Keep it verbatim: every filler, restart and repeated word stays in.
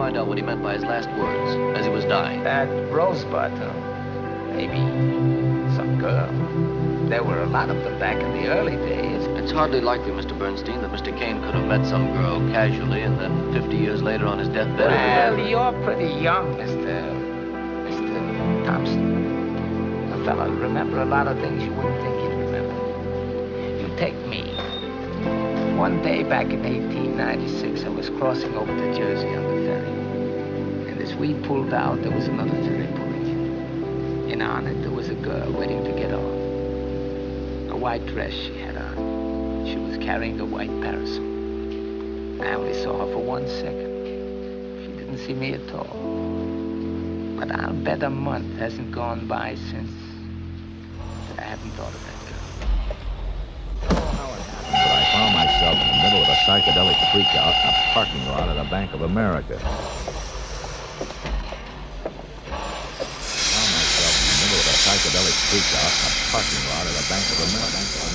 find out what he meant by his last words as he was dying. That rosebud, huh? Maybe some girl. There were a lot of them back in the early days. It's hardly likely, Mister Bernstein, that Mister Kane could have met some girl casually and then fifty years later on his deathbed... Well, you're pretty young, Mister Mister Thompson. A fella remember a lot of things you wouldn't think he'd remember. You take me. One day back in eighteen ninety-six, I was crossing over to Jersey on the ferry. And as we pulled out, there was another ferry pulling in. And on it, there was a girl waiting to get on. A white dress she had on. She was carrying a white parasol. I only saw her for one second. She didn't see me at all. But I'll bet a month hasn't gone by since I haven't thought of that girl. Oh, how it happened. But I found myself in the middle of a psychedelic freak-out in a parking lot at a Bank of America. Psychedelic freak out in a parking lot at a Bank of America.